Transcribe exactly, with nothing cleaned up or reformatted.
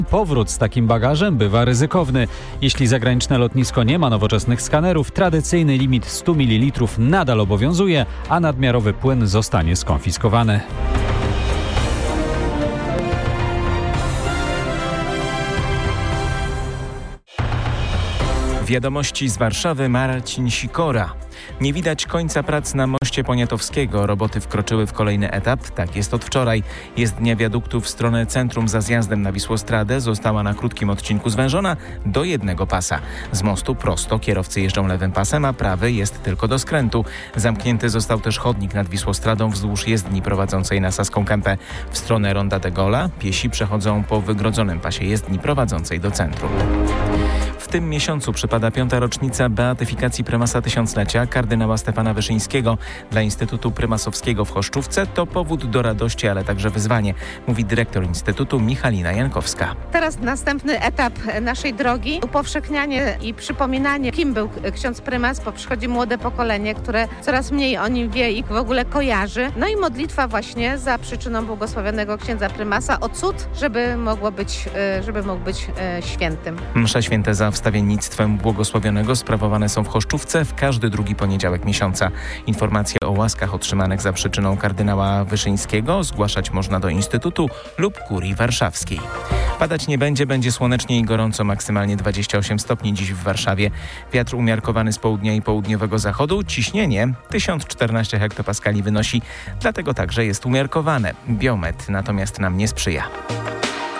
Powrót z takim bagażem bywa ryzykowny. Jeśli zagraniczne lotnisko nie ma nowoczesnych skanerów, tradycyjny limit sto mililitrów nadal obowiązuje, a nadmiarowy płyn zostanie skonfiskowany. Wiadomości z Warszawy, Marcin Sikora. Nie widać końca prac na moście Poniatowskiego. Roboty wkroczyły w kolejny etap. Tak jest od wczoraj. Jezdnia wiaduktu w stronę centrum za zjazdem na Wisłostradę została na krótkim odcinku zwężona do jednego pasa. Z mostu prosto kierowcy jeżdżą lewym pasem, a prawy jest tylko do skrętu. Zamknięty został też chodnik nad Wisłostradą wzdłuż jezdni prowadzącej na Saską Kępę. W stronę Ronda de Gola piesi przechodzą po wygrodzonym pasie jezdni prowadzącej do centrum. W tym miesiącu przypada piąta rocznica beatyfikacji prymasa tysiąclecia kardynała Stefana Wyszyńskiego. Dla Instytutu Prymasowskiego w Choszczówce to powód do radości, ale także wyzwanie, mówi dyrektor Instytutu Michalina Jankowska. Teraz następny etap naszej drogi, upowszechnianie i przypominanie, kim był ksiądz prymas, bo przychodzi młode pokolenie, które coraz mniej o nim wie i w ogóle kojarzy. No i modlitwa właśnie za przyczyną błogosławionego księdza prymasa o cud, żeby mogło być, żeby mógł być świętym. Msze święte za wstawiennictwem błogosławionego sprawowane są w Choszczówce w każdy drugi poniedziałek miesiąca. Informacje o łaskach otrzymanych za przyczyną kardynała Wyszyńskiego zgłaszać można do Instytutu lub Kurii Warszawskiej. Padać nie będzie, będzie słonecznie i gorąco, maksymalnie dwadzieścia osiem stopni dziś w Warszawie. Wiatr umiarkowany z południa i południowego zachodu, ciśnienie tysiąc czternaście hektopaskali wynosi, dlatego także jest umiarkowane. Biometr natomiast nam nie sprzyja.